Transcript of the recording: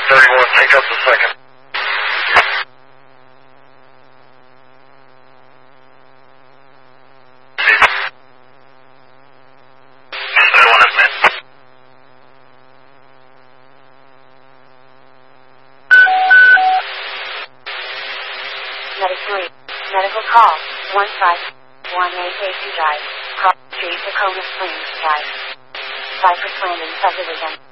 31, take up the second. That one is mid. Medic 3. Medical call. 1518 Drive. Cross Street, Tacoma Springs Drive. Cypress Landing Subdivision.